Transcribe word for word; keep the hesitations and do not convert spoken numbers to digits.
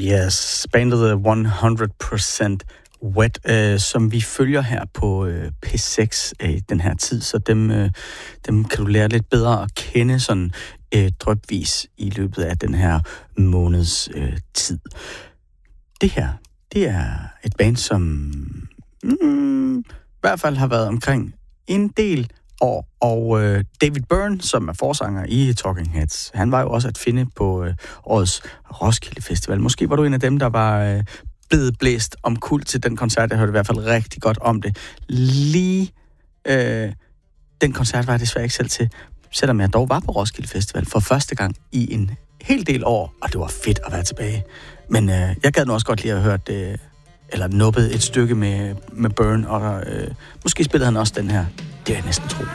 Yes, bandet hundrede procent Wet, øh, som vi følger her på øh, P seks i øh, den her tid, så dem, øh, dem kan du lære lidt bedre at kende sådan øh, drypvis i løbet af den her måneds øh, tid. Det her, det er et band, som mm, i hvert fald har været omkring en del år, og øh, David Byrne, som er forsanger i Talking Heads, han var jo også at finde på øh, årets Roskilde Festival. Måske var du en af dem, der var øh, blevet blæst om kul til den koncert. Jeg hørte i hvert fald rigtig godt om det. Lige øh, den koncert var jeg desværre ikke selv til, selvom jeg dog var på Roskilde Festival for første gang i en hel del år, og det var fedt at være tilbage. Men øh, jeg gad nu også godt lige at have hørt det, eller nuppet et stykke med, med Byrne, og øh, måske spillede han også den her. Det er jeg næsten tro.